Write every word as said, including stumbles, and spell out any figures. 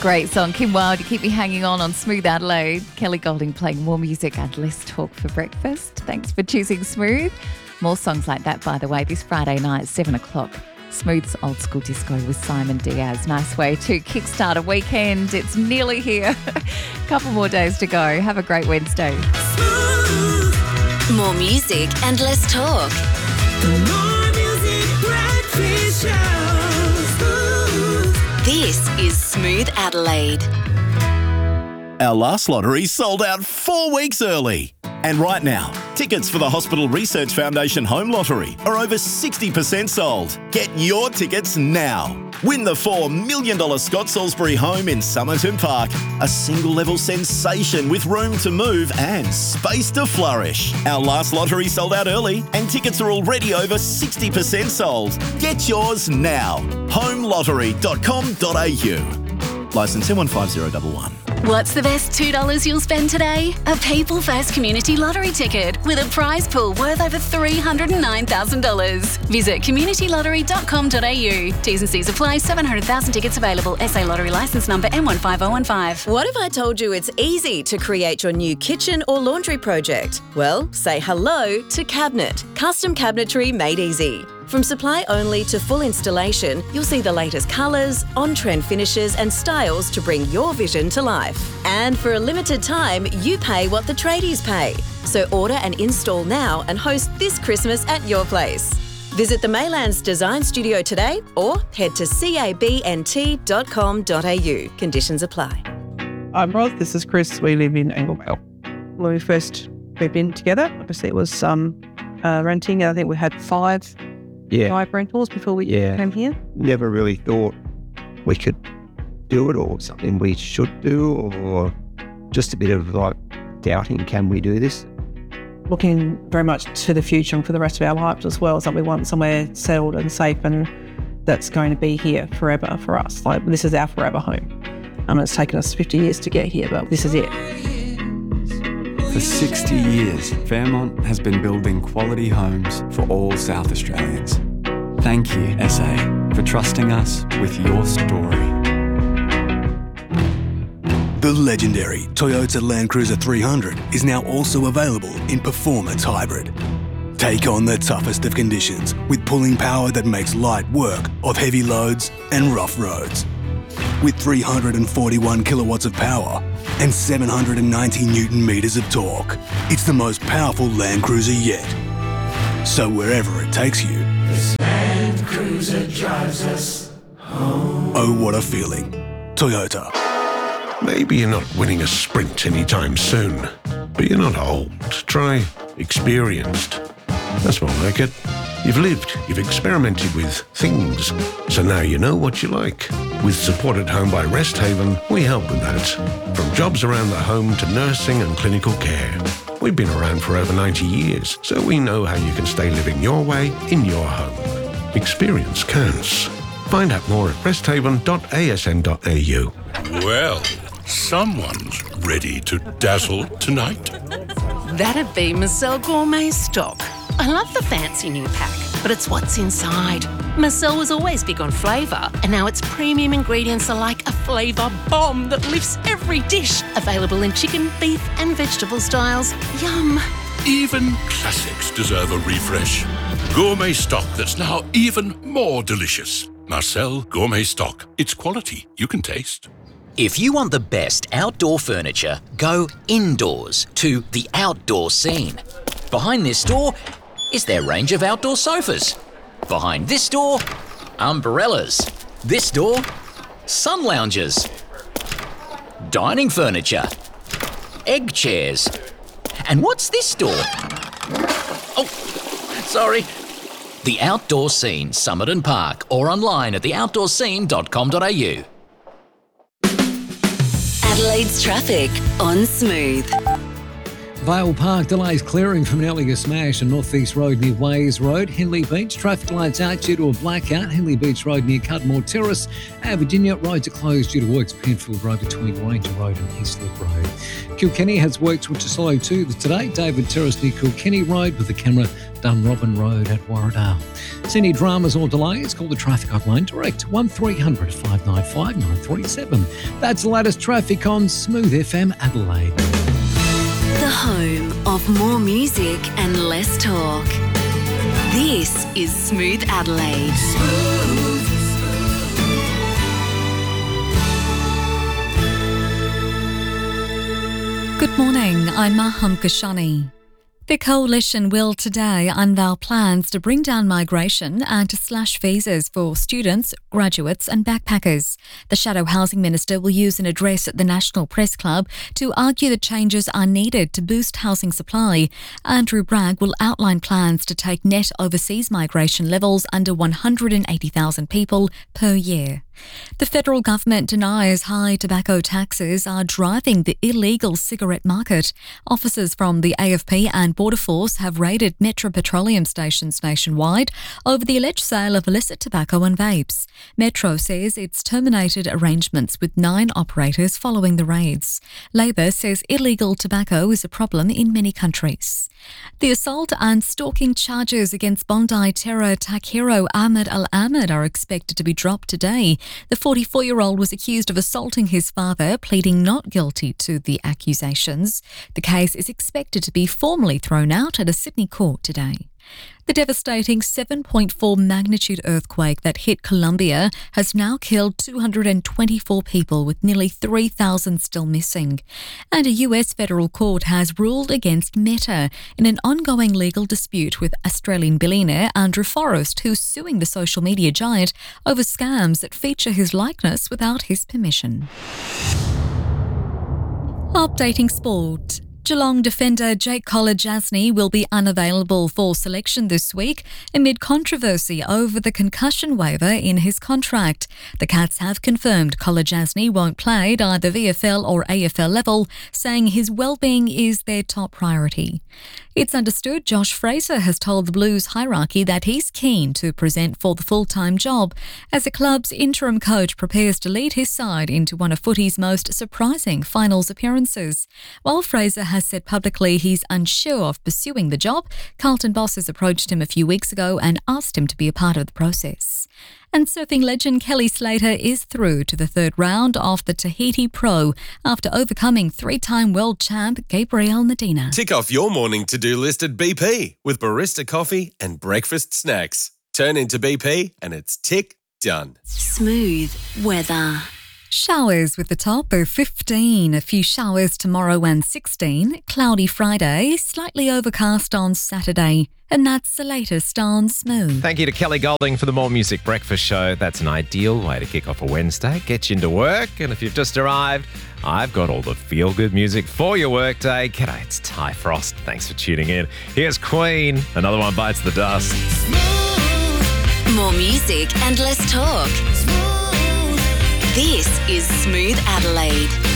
great song. Kim Wilde, You Keep Me Hanging On on Smooth Adelaide. Kelly Golding playing more music and less talk for breakfast. Thanks for choosing Smooth. More songs like that, by the way, this Friday night at seven o'clock. Smooth's Old School Disco with Simon Diaz. Nice way to kickstart a weekend. It's nearly here. A couple more days to go. Have a great Wednesday. More music and less talk. More music, breakfast show. This is Smooth Adelaide. Our last lottery sold out four weeks early. And right now, tickets for the Hospital Research Foundation Home Lottery are over sixty percent sold. Get your tickets now. Win the four million dollars Scott Salisbury home in Somerton Park. A single-level sensation with room to move and space to flourish. Our last lottery sold out early and tickets are already over sixty percent sold. Get yours now. home lottery dot com dot a u. Licence M one five zero one one. What's the best two dollars you'll spend today? A People First Community Lottery ticket with a prize pool worth over three hundred nine thousand dollars. Visit community lottery dot com dot a u. T's and C's apply. seven hundred thousand tickets available. S A Lottery licence number M one five zero one five. What if I told you it's easy to create your new kitchen or laundry project? Well, say hello to Cabinet. Custom cabinetry made easy. From supply only to full installation, you'll see the latest colours, on-trend finishes and styles to bring your vision to life. And for a limited time, you pay what the tradies pay. So order and install now and host this Christmas at your place. Visit the Maylands Design Studio today or head to cabnt dot com dot a u. Conditions apply. I'm Roz, this is Chris. We live in Anglevale. When we first moved in together, obviously it was um, uh, renting. I think we had five, Yeah. five rentals before we Yeah. came here. Never really thought we could do it or something we should do, or just a bit of like doubting, can we do this? Looking very much to the future and for the rest of our lives as well, so we want somewhere settled and safe and that's going to be here forever for us. Like, this is our forever home. Um, it's taken us fifty years to get here, but this is it. For sixty years, Fairmont has been building quality homes for all South Australians. Thank you, S A, for trusting us with your story. The legendary Toyota Land Cruiser three hundred is now also available in Performance Hybrid. Take on the toughest of conditions with pulling power that makes light work of heavy loads and rough roads. With three hundred forty-one kilowatts of power and seven hundred ninety newton meters of torque, it's the most powerful Land Cruiser yet. So wherever it takes you, This Land Cruiser drives us home. oh what a feeling. Toyota. Maybe you're not winning a sprint anytime soon, but you're not old. Try experienced. That's more like it. You've lived, you've experimented with things, so now you know what you like. With Support at Home by Rest Haven, we help with that. From jobs around the home to nursing and clinical care. We've been around for over ninety years, so we know how you can stay living your way in your home. Experience counts. Find out more at rest haven dot a s n dot a u. Well, someone's ready to dazzle tonight. That'd be Marcel Gourmet Stock. I love the fancy new pack, but it's what's inside. Marcel was always big on flavour, and now its premium ingredients are like a flavour bomb that lifts every dish. Available in chicken, beef and vegetable styles. Yum. Even classics deserve a refresh. Gourmet Stock that's now even more delicious. Marcel Gourmet Stock. It's quality you can taste. If you want the best outdoor furniture, go indoors to the Outdoor Scene. Behind this door is their range of outdoor sofas. Behind this door, umbrellas. This door, sun loungers. Dining furniture. Egg chairs. And what's this door? Oh, sorry. The Outdoor Scene, Somerton Park, or online at the outdoor scene dot com dot a u. Adelaide's traffic on Smooth. Vale Park delays clearing from an earlier smash on North East Road near Ways Road. Henley Beach, traffic lights out due to a blackout. Henley Beach Road near Cudmore Terrace. And Virginia, roads are closed due to works Penfield Road between Ranger Road and Hislop Road. Kilkenny has works which are slow too today. David Terrace near Kilkenny Road with the camera Dunrobin Road at Warradale. See any dramas or delays? Call the traffic hotline direct one three hundred, five nine five, nine three seven. That's the latest traffic on Smooth F M Adelaide. The home of more music and less talk. This is Smooth Adelaide. Good morning, I'm Maham Kashani. The Coalition will today unveil plans to bring down migration and to slash visas for students, graduates and backpackers. The Shadow Housing Minister will use an address at the National Press Club to argue that changes are needed to boost housing supply. Andrew Bragg will outline plans to take net overseas migration levels under one hundred eighty thousand people per year. The federal government denies high tobacco taxes are driving the illegal cigarette market. Officers from the A F P and Border Force have raided Metro Petroleum stations nationwide over the alleged sale of illicit tobacco and vapes. Metro says it's terminated arrangements with nine operators following the raids. Labor says illegal tobacco is a problem in many countries. The assault and stalking charges against Bondi terror attack hero Ahmed Al-Ahmed are expected to be dropped today. The forty-four-year-old was accused of assaulting his father, pleading not guilty to the accusations. The case is expected to be formally thrown out at a Sydney court today. The devastating seven point four magnitude earthquake that hit Colombia has now killed two hundred twenty-four people, with nearly three thousand still missing. And a U S federal court has ruled against Meta in an ongoing legal dispute with Australian billionaire Andrew Forrest, who's suing the social media giant over scams that feature his likeness without his permission. Updating sport. Geelong defender Jake Kolodjasny will be unavailable for selection this week amid controversy over the concussion waiver in his contract. The Cats have confirmed Kolodjasny won't play at either V F L or A F L level, saying his well-being is their top priority. It's understood Josh Fraser has told the Blues hierarchy that he's keen to present for the full-time job as the club's interim coach prepares to lead his side into one of footy's most surprising finals appearances. While Fraser has said publicly he's unsure of pursuing the job, Carlton bosses approached him a few weeks ago and asked him to be a part of the process. And surfing legend Kelly Slater is through to the third round of the Tahiti Pro after overcoming three-time world champ Gabriel Medina. Tick off your morning to-do list at B P with barista coffee and breakfast snacks. Turn into B P and it's tick done. Smooth weather. Showers with the top of fifteen, a few showers tomorrow and sixteen, cloudy Friday, slightly overcast on Saturday. And that's the latest on Smooth. Thank you to Kelly Golding for the More Music Breakfast Show. That's an ideal way to kick off a Wednesday, get you into work. And if you've just arrived, I've got all the feel-good music for your workday. G'day, it's Ty Frost. Thanks for tuning in. Here's Queen. Another one bites the dust. More music and less talk. This is Smooth Adelaide.